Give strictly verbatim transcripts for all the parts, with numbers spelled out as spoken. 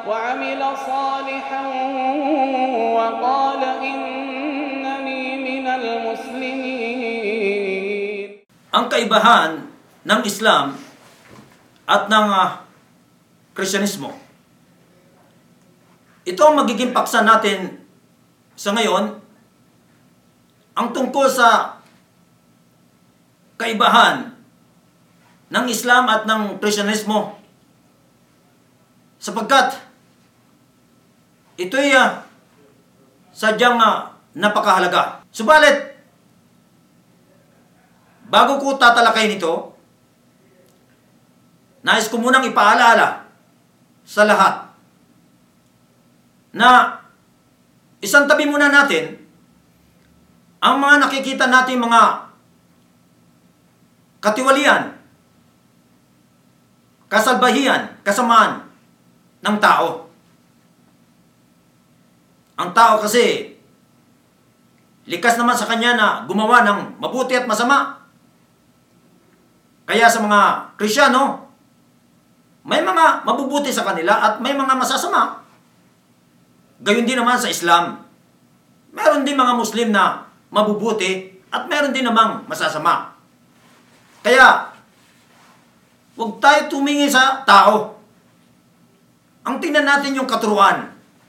وعمل صالحا وقال إنني من المسلمين. Ang kaibahan ng Islam at ng uh, Kristyanismo, ito ang magiging paksa natin sa ngayon, ang tungkol sa kaibahan ng Islam at ng Kristyanismo, sapagkat ito'y uh, sadyang uh, napakahalaga. Subalit, bago ko tatalakayin ito, nais ko munang ipaalala sa lahat na isang tabi muna natin ang mga nakikita natin mga katiwalian, kasalbahian, kasamaan ng tao. Ang tao kasi likas naman sa kanya na gumawa ng mabuti at masama. Kaya sa mga Kristiyano, may mga mabubuti sa kanila at may mga masasama. Gayon din naman sa Islam. Meron din mga Muslim na mabubuti at meron din namang masasama. Kaya, huwag tayo tumingin sa tao. Ang tingnan natin yung katuruan.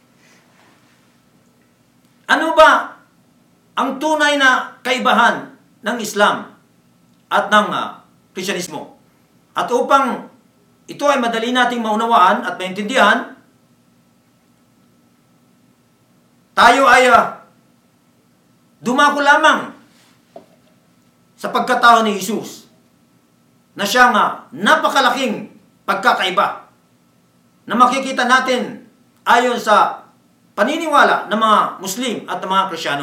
Ano ba ang tunay na kaibahan ng Islam at ng uh, Kristyanismo? At upang ito ay madali nating maunawaan at maintindihan, tayo ay uh, dumako lamang sa pagkatao ni Jesus na siyang uh, napakalaking pagkakaiba na makikita natin ayon sa paniniwala ng mga Muslim at ng mga Kristiyano.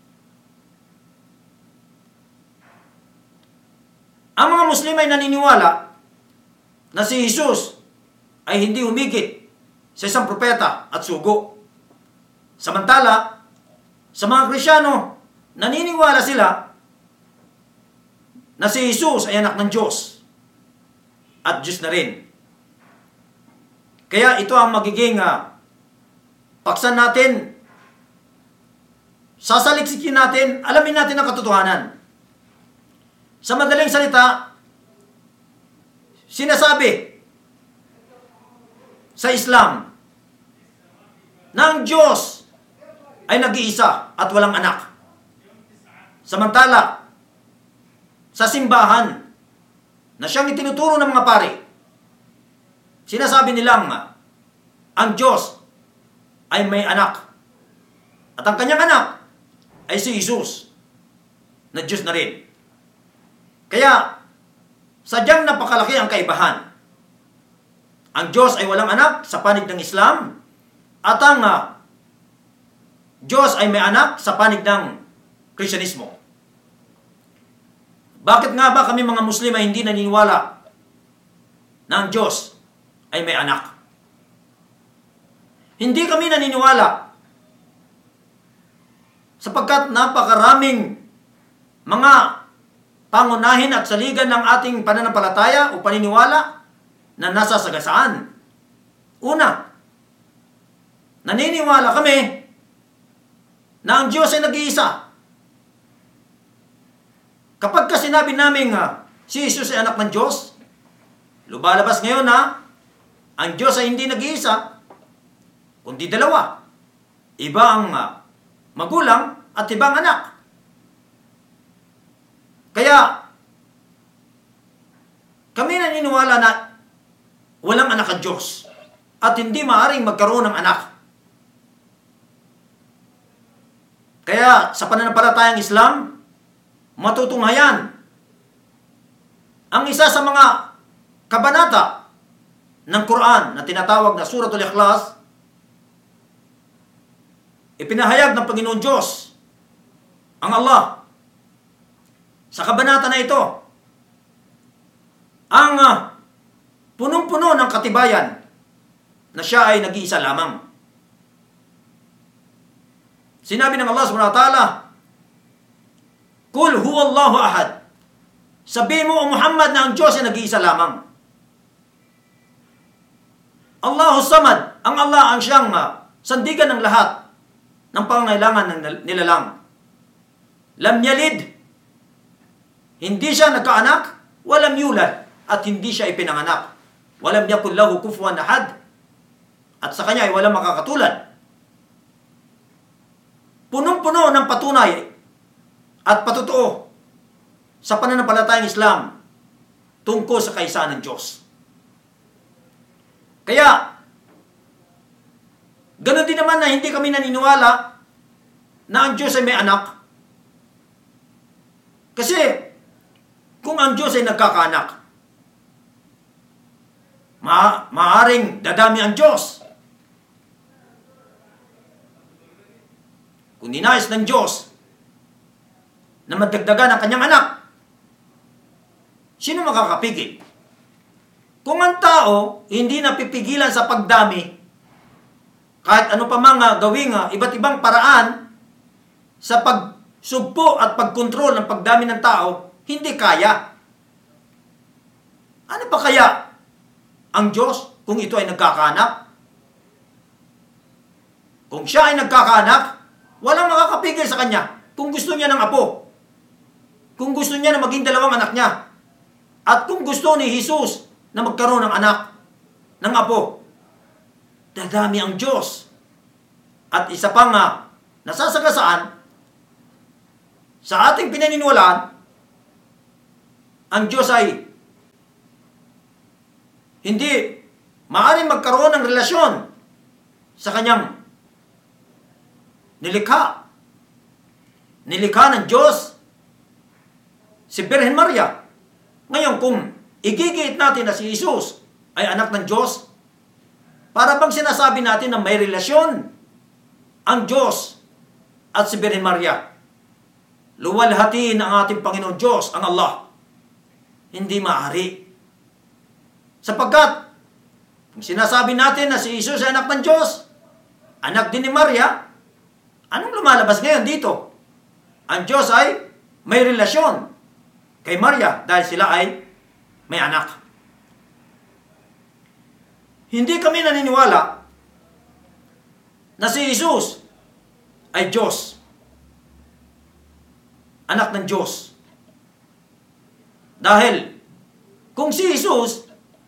Ang mga Muslim ay naniniwala na si Jesus ay hindi humigit sa isang propeta at sugo. Samantala, sa mga Kristiyano, naniniwala sila na si Jesus ay anak ng Diyos at Diyos na rin. Kaya ito ang magiging uh, paksan natin, sasaliksikin natin, alamin natin ang katotohanan. Sa madaling salita, sinasabi sa Islam na ang Diyos ay nag-iisa at walang anak. Samantala, sa simbahan na siyang itinuturo ng mga pari, sinasabi nilang ang Diyos ay may anak. At ang kanyang anak ay si Jesus na Diyos na rin. Kaya, sadyang napakalaki ang kaibahan. Ang Diyos ay walang anak sa panig ng Islam at ang uh, Diyos ay may anak sa panig ng Kristyanismo. Bakit nga ba kami mga Muslim ay hindi naniniwala na ang Diyos ay may anak? Hindi kami naniniwala sapagkat napakaraming mga pangunahin at saligan ng ating pananampalataya o paniniwala na nasa sagasaan. Una, naniniwala kami na ang Diyos ay nag-iisa. Kapag ka sinabi namin uh, si Jesus ay anak ng Diyos, lumalabas ngayon na ang Diyos ay hindi nag-iisa, kundi dalawa. Iba ang uh, magulang at ibang anak. Kaya, kami naniniwala na walang anak ang Diyos at hindi maaaring magkaroon ng anak. Kaya, sa pananampalatayang Islam, matutunghayan ang isa sa mga kabanata ng Quran na tinatawag na Suratul Ikhlas. Ipinahayag ng Panginoon Diyos, ang Allah, sa kabanata na ito, ang uh, punong-puno ng katibayan na siya ay nag-iisa lamang. Sinabi ng Allah subhanahu wa ta'ala, Kul huwallahu ahad. Sabihin mo, O Muhammad, na ang Diyos ay nag-iisa lamang. Allahu samad. Ang Allah ang siyang uh, sandigan ng lahat ng pangangailangan ng nilalang. Lam yalid, hindi siya nagkaanak, walam yulad, at hindi siya ipinanganak. Walam yakul lahu kufuwan ahad, at sa kanya ay walang makakatulad. Punong-puno ng patunay at patotoo sa pananampalatayang Islam tungkol sa kaisahan ng Diyos. Kaya, ganoon din naman na hindi kami naniniwala na ang Diyos ay may anak. Kasi, kung ang Diyos ay nagkakaanak, ma maaring dadami ang Diyos. Kung ninais ng Diyos na madagdagan ang kanyang anak, sino makakapigil? Kung ang tao hindi napipigilan sa pagdami, kahit ano pa mga gawing iba't ibang paraan sa pagsugpo at pagkontrol ng pagdami ng tao, hindi kaya. Ano pa kaya ang Diyos kung ito ay nagkakaanak? Kung siya ay nagkakaanak, walang makakapigil sa kanya kung gusto niya ng apo. Kung gusto niya na maging dalawang anak niya. At kung gusto ni Jesus na magkaroon ng anak, ng apo, dadami ang Diyos. At isa pa nga, nasasagasaan, sa ating pinaniniwalaan, ang Diyos ay hindi maaaring magkaroon ng relasyon sa kanyang nilikha. Nilikha ng Diyos si Birhen Maria. Ngayon, kung igigit natin na si Jesus ay anak ng Diyos, para bang sinasabi natin na may relasyon ang Diyos at si Birhen Maria? Luwalhatiin ang ating Panginoon Diyos, ang Allah. Hindi maaari. Sapagkat, kung sinasabi natin na si Jesus ay anak ng Diyos, anak din ni Maria, anong lumalabas ngayon dito? Ang Diyos ay may relasyon kay Maria dahil sila ay may anak. Hindi kami naniniwala na si Jesus ay Diyos. Anak ng Diyos. Dahil kung si Jesus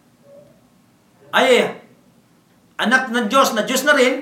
ay anak ng Diyos na Diyos na rin,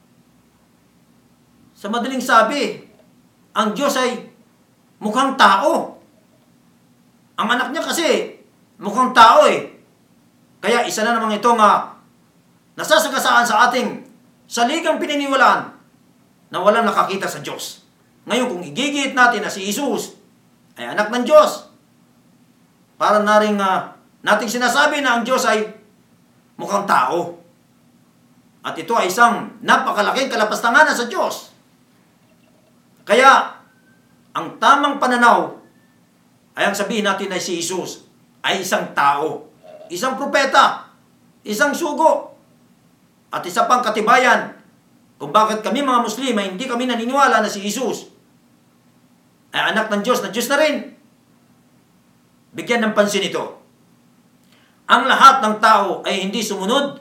sa madaling sabi, ang Diyos ay mukhang tao. Ang anak niya kasi mukhang tao eh. Kaya isa na namang itong uh, nasasagasaan sa ating saligang pininiwalaan na walang nakakita sa Diyos. Ngayon, kung igigit natin na si Jesus ay anak ng Diyos, para na rin uh, nating sinasabi na ang Diyos ay mukhang tao. At ito ay isang napakalaking kalapastangan sa Diyos. Kaya, ang tamang pananaw ay ang sabihin natin na si Jesus ay isang tao, isang propeta, isang sugo, at isa pang katibayan kung bakit kami mga Muslim ay hindi kami naniniwala na si Jesus ay anak ng Diyos na Diyos na rin. Bigyan ng pansin ito. Ang lahat ng tao ay hindi sumunod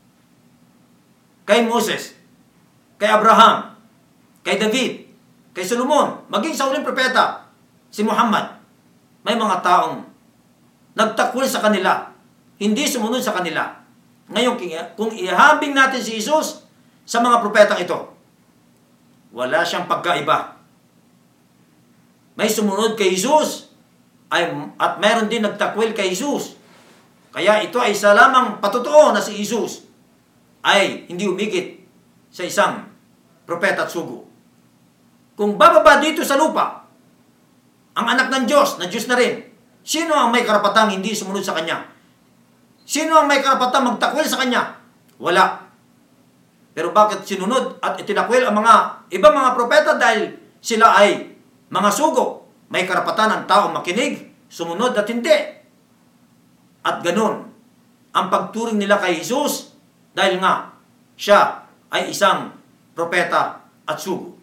kay Moses, kay Abraham, kay David, kay Solomon, maging sa huling propeta, si Muhammad. May mga taong nagtakwil sa kanila, hindi sumunod sa kanila. Ngayon, kung ihambing natin si Jesus sa mga propetang ito, wala siyang pagkaiba. May sumunod kay Jesus ay, at mayroon din nagtakwil kay Jesus. Kaya ito ay isa lamang patotoo na si Jesus ay hindi umigit sa isang propeta at sugo. Kung bababa dito sa lupa, ang anak ng Diyos, na Diyos na rin, sino ang may karapatang hindi sumunod sa Kanya? Sino ang may karapatang magtakwil sa Kanya? Wala. Pero bakit sinunod at itinakwil ang mga ibang mga propeta dahil sila ay mga sugo? May karapatan ang tao makinig, sumunod at hindi. At ganun, ang pagturing nila kay Jesus dahil nga siya ay isang propeta at sugo.